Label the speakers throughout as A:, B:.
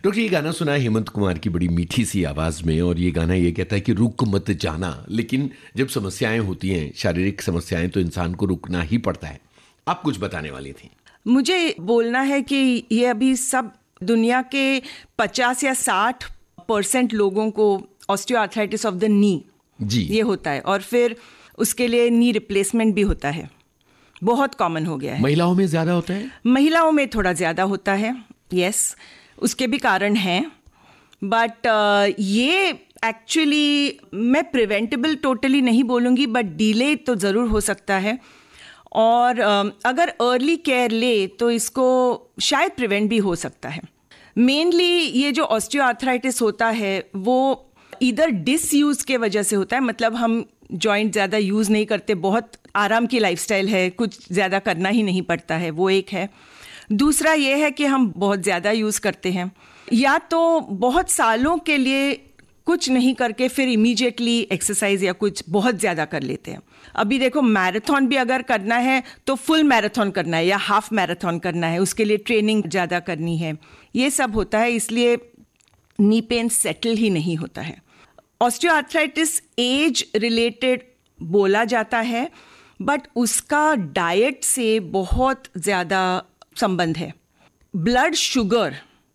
A: Doctor, ये गाना सुना है हेमंत कुमार की बड़ी मीठी सी आवाज में, और ये गाना ये कहता है कि रुक मत जाना, लेकिन जब समस्याएं होती हैं, शारीरिक समस्याएं, तो इंसान को रुकना ही पड़ता है। आप कुछ बताने वाली थी।
B: मुझे बोलना है कि ये अभी सब दुनिया के 50 या 60% लोगों को ऑस्टियोआर्थराइटिस ऑफ द नी
A: जी
B: ये होता है, और फिर उसके लिए नी रिप्लेसमेंट भी होता है। बहुत कॉमन हो गया है।
A: महिलाओं में ज्यादा होता है?
B: महिलाओं में थोड़ा ज्यादा होता है, यस, उसके भी कारण हैं, बट ये एक्चुअली मैं प्रिवेंटेबल टोटली नहीं बोलूँगी, बट डिले तो ज़रूर हो सकता है, और अगर अर्ली केयर ले तो इसको शायद प्रिवेंट भी हो सकता है। मेनली ये जो ऑस्टियोआर्थराइटिस होता है वो इधर डिसयूज़ के वजह से होता है, मतलब हम जॉइंट ज़्यादा यूज़ नहीं करते, बहुत आराम की लाइफस्टाइल है, कुछ ज़्यादा करना ही नहीं पड़ता है, वो एक है। दूसरा ये है कि हम बहुत ज़्यादा यूज़ करते हैं, या तो बहुत सालों के लिए कुछ नहीं करके फिर इमीडिएटली एक्सरसाइज या कुछ बहुत ज़्यादा कर लेते हैं। अभी देखो, मैराथन भी अगर करना है तो फुल मैराथन करना है या हाफ मैराथन करना है, उसके लिए ट्रेनिंग ज़्यादा करनी है, ये सब होता है, इसलिए नी पेन सेटल ही नहीं होता है। ऑस्टियोआर्थराइटिस एज रिलेटेड बोला जाता है, बट उसका डाइट से बहुत ज़्यादा संबंध है। ब्लड शुगर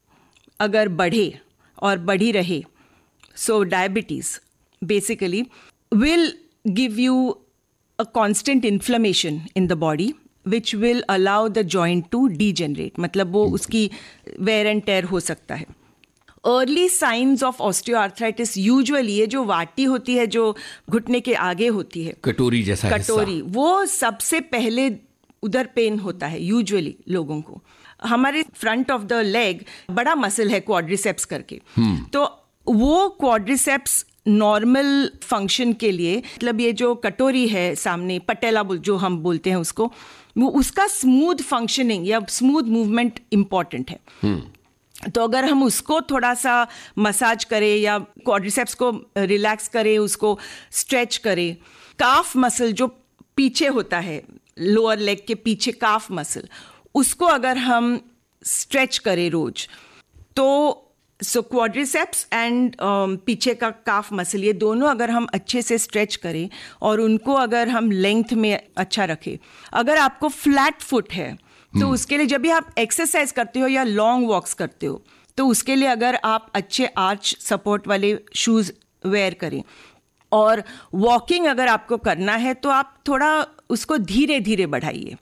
B: अगर बढ़े और बढ़ी रहे, सो diabetes basically will give you a constant inflammation in the body which will allow the joint to degenerate, मतलब वो उसकी वेयर एंड टेयर हो सकता है। Early signs of osteoarthritis usually ये जो वाटी होती है, जो घुटने के आगे होती है,
A: कटोरी जैसा
B: कटोरी, वो सबसे पहले उधर पेन होता है यूजुअली लोगों को। हमारे फ्रंट ऑफ द लेग बड़ा मसल है क्वाड्रिसेप्स करके, तो वो क्वाड्रिसेप्स नॉर्मल फंक्शन के लिए, मतलब ये जो कटोरी है सामने, पटेला जो हम बोलते हैं उसको, वो उसका स्मूथ फंक्शनिंग या स्मूथ मूवमेंट इम्पॉर्टेंट है। तो अगर हम उसको थोड़ा सा मसाज करें या क्वाड्रिसेप्स को रिलैक्स करें, उसको स्ट्रेच करें, काफ मसल जो पीछे होता है, लोअर लेग के पीछे काफ मसल, उसको अगर हम स्ट्रेच करें रोज, तो सो क्वाड्रिसेप्स एंड पीछे का काफ मसल, ये दोनों अगर हम अच्छे से स्ट्रेच करें और उनको अगर हम लेंथ में अच्छा रखें। अगर आपको फ्लैट फुट है तो उसके लिए जब भी आप एक्सरसाइज करते हो या लॉन्ग वॉक्स करते हो, तो उसके लिए अगर आप अच्छे आर्च सपोर्ट वाले शूज वेयर करें, और वॉकिंग अगर आपको करना है तो आप थोड़ा उसको धीरे धीरे बढ़ाइए।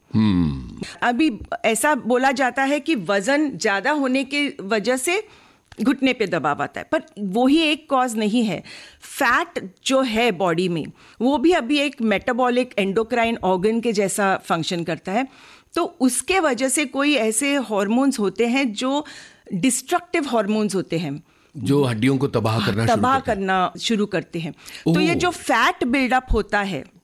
B: अभी ऐसा बोला जाता है कि वजन ज्यादा होने के वजह से घुटने पे दबाव आता है, पर वो ही एक कॉज नहीं है। फैट जो है बॉडी में, वो भी अभी एक मेटाबॉलिक एंडोक्राइन ऑर्गन के जैसा फंक्शन करता है, तो उसके वजह से कोई ऐसे हार्मोन्स होते हैं जो डिस्ट्रक्टिव हार्मोन्स होते हैं,
A: जो हड्डियों को तबाह करना शुरू करते हैं।
B: तो ये जो फैट बिल्डअप होता है